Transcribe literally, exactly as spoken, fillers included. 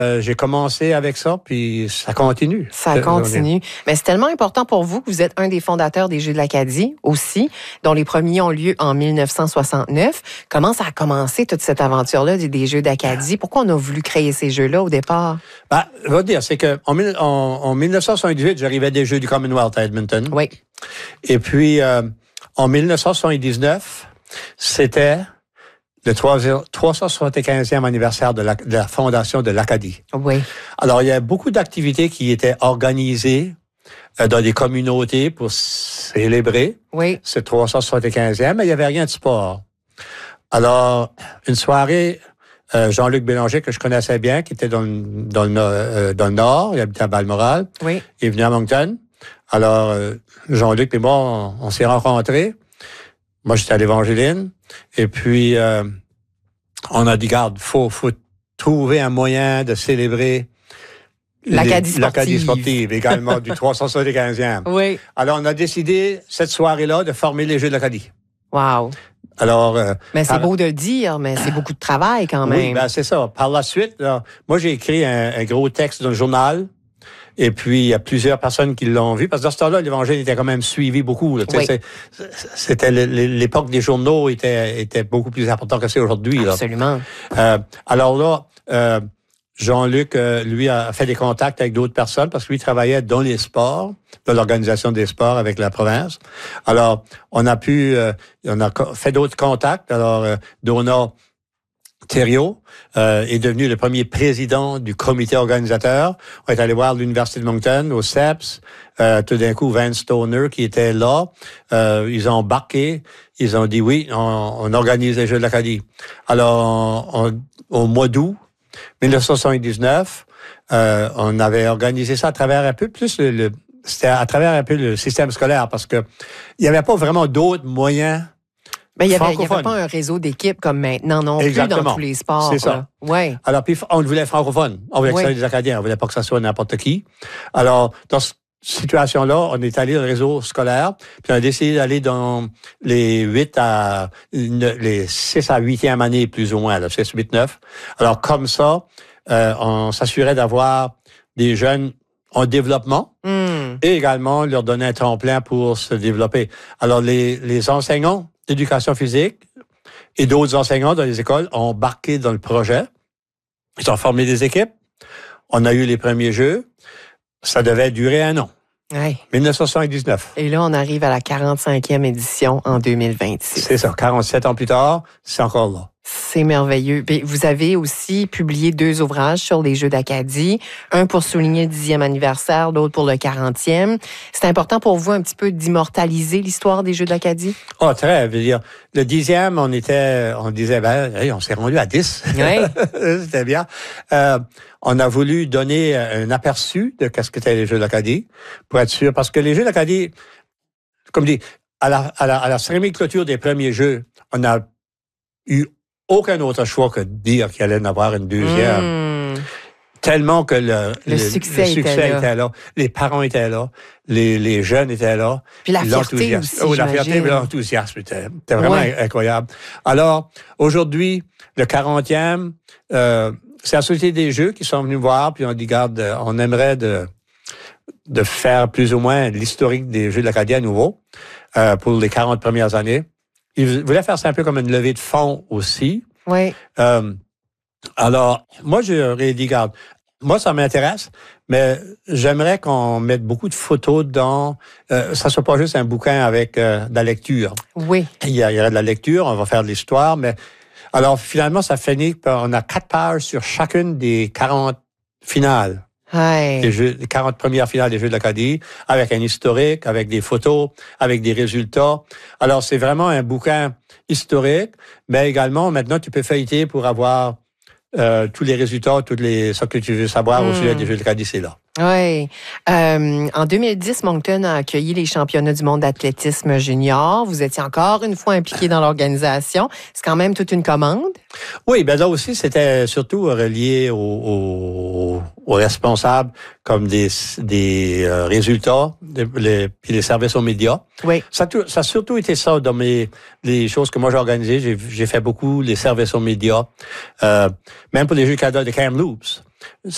Euh, j'ai commencé avec ça, puis ça continue. Ça continue. Mais c'est tellement important pour vous que vous êtes un des fondateurs des Jeux de l'Acadie aussi, dont les premiers ont lieu en dix-neuf cent soixante-neuf. Comment ça a commencé, toute cette aventure-là des, des Jeux d'Acadie? Pourquoi on a voulu créer ces Jeux-là au départ? Ben, je vais te dire, c'est que en, en, en dix-neuf cent soixante-dix-huit, j'arrivais des Jeux du Commonwealth à Edmonton. Oui. Et puis, euh, en dix-neuf cent soixante-dix-neuf, c'était le trois cent soixante-quinzième anniversaire de la, de la fondation de l'Acadie. Oui. Alors, il y a beaucoup d'activités qui étaient organisées euh, dans des communautés pour célébrer oui. ce trois cent soixante-quinzième, mais il n'y avait rien de sport. Alors, une soirée, euh, Jean-Luc Bélanger, que je connaissais bien, qui était dans le, dans le, euh, dans le Nord, il habitait à Balmoral, oui. il est venu à Moncton. Alors, euh, Jean-Luc et moi, on, on s'est rencontrés. Moi, j'étais à l'Évangeline. Et puis, euh, on a dit, garde, faut, faut trouver un moyen de célébrer l'Acadie sportive. L'Acadie sportive, également, du trois cent soixante-quinzième. Oui. Alors, on a décidé, cette soirée-là, de former les Jeux de l'Acadie. Wow. Alors, euh, mais c'est par... beau de le dire, mais c'est beaucoup de travail quand même. Oui, ben c'est ça. Par la suite, là, moi, j'ai écrit un, un gros texte dans le journal. Et puis, il y a plusieurs personnes qui l'ont vu. Parce que dans ce temps-là, l'Évangile était quand même suivi beaucoup. Là. Oui. C'était l'époque des journaux était, était beaucoup plus important que c'est aujourd'hui. Absolument. Euh, alors là, euh, Jean-Luc, euh, lui, a fait des contacts avec d'autres personnes parce que lui travaillait dans les sports, dans l'organisation des sports avec la province. Alors, on a pu, euh, on a fait d'autres contacts. Alors, euh, Donna Thériault euh, est devenu le premier président du comité organisateur. On est allé voir l'Université de Moncton, au C E P S. Euh, tout d'un coup, Vance Stoner, qui était là, euh, ils ont embarqué. Ils ont dit oui, on, on organise les Jeux de l'Acadie. Alors, on, on, au mois d'août dix-neuf cent soixante-dix-neuf, euh, on avait organisé ça à travers un peu plus le, le c'était à travers un peu le système scolaire parce que il n'y avait pas vraiment d'autres moyens. Ben, il n'y avait, avait pas un réseau d'équipes comme maintenant, non Exactement. Plus dans tous les sports. C'est ça. Ouais. Alors, puis, on voulait francophone. On voulait que oui. ça soit des Acadiens. On voulait pas que ça soit n'importe qui. Alors, dans cette situation-là, on est allé dans le réseau scolaire, puis on a décidé d'aller dans les huit à, les six à huitième année, plus ou moins, là, six, huit, neuf. Alors, comme ça, euh, on s'assurait d'avoir des jeunes en développement mm. et également leur donner un tremplin pour se développer. Alors, les, les enseignants d'éducation physique et d'autres enseignants dans les écoles ont embarqué dans le projet. Ils ont formé des équipes. On a eu les premiers jeux. Ça devait durer un an. Oui. dix-neuf cent soixante-dix-neuf. Et là, on arrive à la quarante-cinquième édition en deux mille vingt-six. C'est ça. quarante-sept ans plus tard, c'est encore là. C'est merveilleux. Vous avez aussi publié deux ouvrages sur les Jeux d'Acadie, un pour souligner le dixième anniversaire, l'autre pour le quarantième. C'est important pour vous un petit peu d'immortaliser l'histoire des Jeux d'Acadie? Oh, très. Je veux dire, le dixième, on était, on disait, ben, hey, on s'est rendu à dix. Oui. C'était bien. Euh, on a voulu donner un aperçu de qu'est-ce qu'étaient les Jeux d'Acadie, pour être sûr, parce que les Jeux d'Acadie, comme dit, à la, à la, à la cérémonie de clôture des premiers Jeux, on a eu aucun autre choix que de dire qu'il allait en avoir une deuxième. Mmh. Tellement que le, le, le succès, le succès était, là. était là. Les parents étaient là. Les, les jeunes étaient là. Puis la fierté aussi, oh, la fierté et l'enthousiasme était, était vraiment ouais. incroyable. Alors, aujourd'hui, le quarantième, euh, c'est la Société des Jeux qui sont venus voir, puis on dit, garde, on aimerait de, de faire plus ou moins l'historique des Jeux de l'Acadie à nouveau euh, pour les quarante premières années. Ils voulaient faire ça un peu comme une levée de fonds aussi. Oui. Euh, alors, moi, j'aurais dit, regarde, moi, ça m'intéresse, mais j'aimerais qu'on mette beaucoup de photos dans... Euh, ça ne soit pas juste un bouquin avec euh, de la lecture. Oui. Il y, a, il y aura de la lecture, on va faire de l'histoire, mais... Alors, finalement, ça finit par... On a quatre pages sur chacune des quarante finales. Hey. Les, jeux, les quarante premières finales des Jeux de l'Acadie, avec un historique, avec des photos, avec des résultats. Alors, c'est vraiment un bouquin historique, mais également, maintenant, tu peux feuilleter pour avoir euh, tous les résultats, toutes les ce que tu veux savoir mm. au sujet des Jeux de l'Acadie, c'est là. Oui. Euh, en deux mille dix, Moncton a accueilli les championnats du monde d'athlétisme junior. Vous étiez encore une fois impliqué dans l'organisation. C'est quand même toute une commande. Oui, ben là aussi, c'était surtout relié aux, aux, aux responsables comme des, des euh, résultats, des, les, puis les services aux médias. Oui. Ça, ça a surtout été ça dans mes les choses que moi j'ai organisées. J'ai, j'ai fait beaucoup les services aux médias, euh, même pour les Jeux Canada de Kamloops.